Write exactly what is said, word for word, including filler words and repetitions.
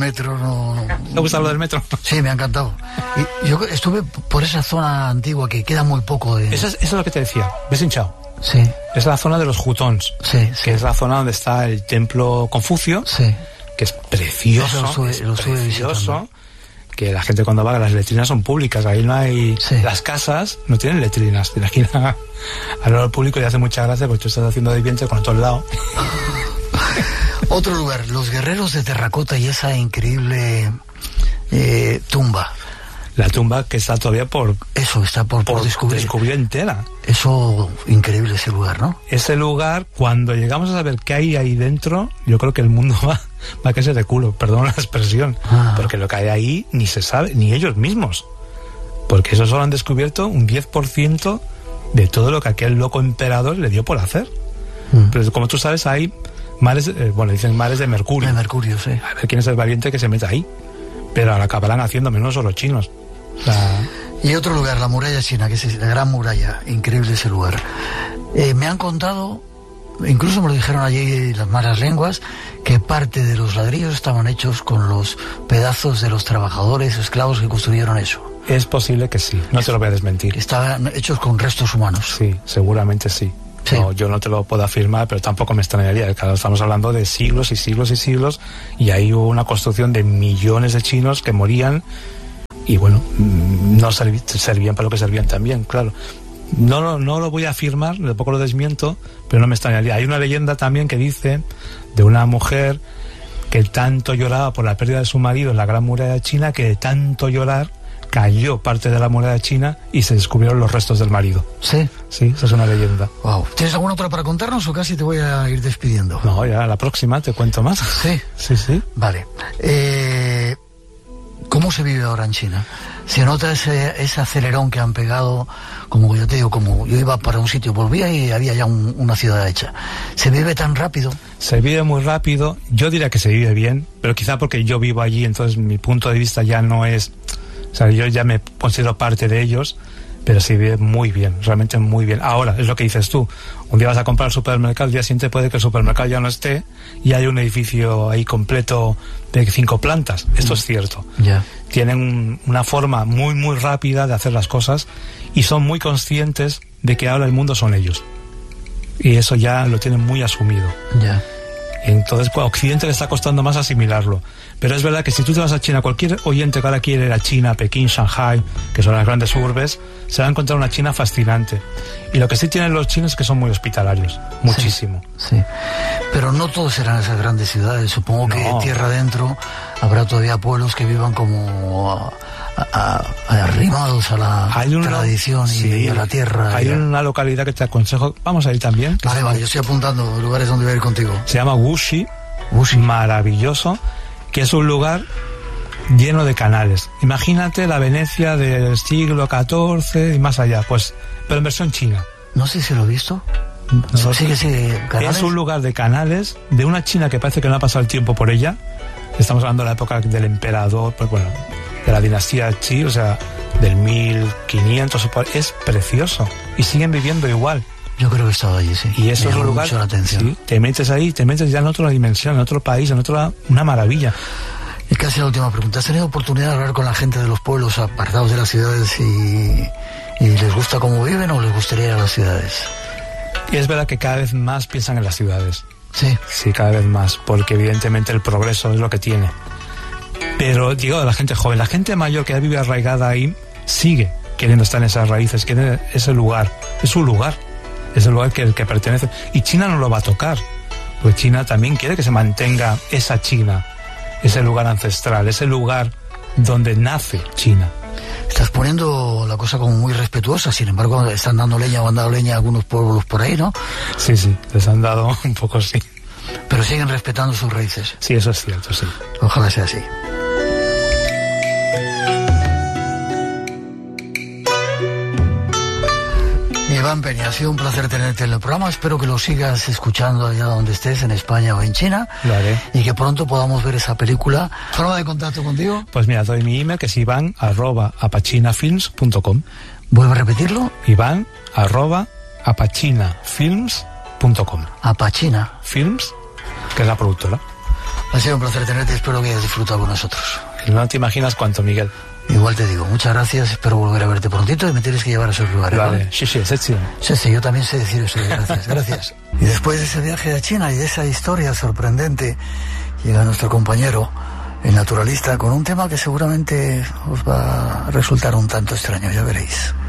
metro no... no ¿Te gusta lo del metro? Sí, me ha encantado. Y yo estuve por esa zona antigua que queda muy poco de... Eso es, eso es lo que te decía, ¿ves hinchado? Sí. Es la zona de los jutons, sí, sí. que es la zona donde está el templo Confucio, sí. que es precioso, lo sube, es lo sube precioso, que la gente cuando va, las letrinas son públicas, ahí no hay... Sí. Las casas no tienen letrinas, tienes que ir a, al público y hace mucha gracia porque tú estás haciendo de vientre con todo el lado. Otro lugar, los guerreros de terracota y esa increíble eh, tumba. La tumba que está todavía por... Eso, está por, por, por descubrir. descubrir entera. Eso, increíble ese lugar, ¿no? Ese lugar, cuando llegamos a saber qué hay ahí dentro, yo creo que el mundo va, va a caerse de culo, perdón la expresión, ah. porque lo que hay ahí ni se sabe, ni ellos mismos. Porque eso solo han descubierto un diez por ciento de todo lo que aquel loco emperador le dio por hacer. Mm. Pero como tú sabes, hay mares, eh, bueno, dicen mares de mercurio. De mercurio, sí. A ver quién es el valiente que se mete ahí. Pero ahora acabarán haciendo menos los chinos. La... Y otro lugar, la muralla china, que es la gran muralla, increíble ese lugar. Eh, me han contado, incluso me lo dijeron allí las malas lenguas, que parte de los ladrillos estaban hechos con los pedazos de los trabajadores esclavos que construyeron eso. Es posible que sí, no te lo voy a desmentir. Estaban hechos con restos humanos. Sí, seguramente sí. Sí. No, yo no te lo puedo afirmar, pero tampoco me extrañaría. Claro, estamos hablando de siglos y siglos y siglos, y ahí hubo una construcción de millones de chinos que morían y bueno, no serv- servían para lo que servían también, claro. No, no, no lo voy a afirmar, tampoco lo desmiento, pero no me extrañaría. Hay una leyenda también que dice de una mujer que tanto lloraba por la pérdida de su marido en la Gran Muralla China, que de tanto llorar cayó parte de la muralla china y se descubrieron los restos del marido. ¿Sí? Sí, esa es una leyenda. Wow. ¿Tienes alguna otra para contarnos o casi te voy a ir despidiendo? No, ya la próxima te cuento más. ¿Sí? Sí, sí. Vale. Eh, ¿Cómo se vive ahora en China? ¿Se nota ese, ese acelerón que han pegado? Como yo te digo, como yo iba para un sitio, volvía y había ya un, una ciudad hecha. ¿Se vive tan rápido? Se vive muy rápido. Yo diría que se vive bien, pero quizá porque yo vivo allí, entonces mi punto de vista ya no es... O sea, yo ya me considero parte de ellos, pero se vive muy bien, realmente muy bien. Ahora, es lo que dices tú, un día vas a comprar al supermercado, el día siguiente puede que el supermercado ya no esté y hay un edificio ahí completo de cinco plantas. Esto mm. es cierto. Yeah. Tienen un, una forma muy, muy rápida de hacer las cosas y son muy conscientes de que ahora el mundo son ellos. Y eso ya lo tienen muy asumido. Ya. Yeah. Entonces, pues, a Occidente le está costando más asimilarlo. Pero es verdad que si tú te vas a China, cualquier oyente que ahora quiere ir a China, Pekín, Shanghai, que son las grandes urbes, se va a encontrar una China fascinante. Y lo que sí tienen los chinos es que son muy hospitalarios, muchísimo. Sí, sí. Pero no todos serán esas grandes ciudades. Supongo no. que tierra adentro habrá todavía pueblos que vivan como a, a, a, arrimados a la hay una, tradición y, sí, y a la tierra. Hay una localidad que te aconsejo, vamos a ir también. Vale, vale, yo estoy apuntando lugares donde voy a ir contigo. Se llama Wuxi, Wuxi. Maravilloso, que es un lugar lleno de canales. Imagínate la Venecia del siglo catorce y más allá, pues, pero en versión china. No sé si lo he visto. No, sí, que sí, ¿canales? Es un lugar de canales, de una China que parece que no ha pasado el tiempo por ella. Estamos hablando de la época del emperador, pues bueno, de la dinastía Qi, o sea, del mil quinientos. Es precioso. Y siguen viviendo igual. Yo creo que he estado allí, sí. Y eso me es un lugar, mucho la atención. Sí, te metes ahí, te metes ya en otra dimensión, en otro país, en otra, una maravilla. Y casi la última pregunta. ¿Has tenido oportunidad de hablar con la gente de los pueblos apartados de las ciudades y, y les gusta cómo viven o les gustaría ir a las ciudades? Y es verdad que cada vez más piensan en las ciudades. Sí. Sí, cada vez más, porque evidentemente el progreso es lo que tiene. Pero digo de la gente joven, la gente mayor que ya vive arraigada ahí, sigue queriendo estar en esas raíces, quiere ese lugar, es su lugar. Es el lugar que el que pertenece. Y China no lo va a tocar. Pues China también quiere que se mantenga esa China, ese lugar ancestral, ese lugar donde nace China. Estás poniendo la cosa como muy respetuosa, sin embargo están dando leña o han dado leña a algunos pueblos por ahí, ¿no? Sí, sí, les han dado un poco, sí. Pero siguen respetando sus raíces. Sí, eso es cierto, sí. Ojalá sea así. Iván Peña, ha sido un placer tenerte en el programa. Espero que lo sigas escuchando allá donde estés, en España o en China. Lo haré. Y que pronto podamos ver esa película. ¿Forma de contacto contigo? Pues mira, doy mi email, que es iván arroba apachinafilms punto com. ¿Vuelve a repetirlo? Iván arroba apachinafilms punto com. Apachina. Films, que es la productora. Ha sido un placer tenerte y espero que hayas disfrutado con nosotros. No te imaginas cuánto, Miguel. Igual te digo, muchas gracias, espero volver a verte prontito y me tienes que llevar a esos lugares. Vale, ¿vale? Sí, sí, sí, sí. Sí, sí, yo también sé decir eso, gracias, gracias. Y después de ese viaje a China y de esa historia sorprendente, llega nuestro compañero, el naturalista, con un tema que seguramente os va a resultar un tanto extraño, ya veréis.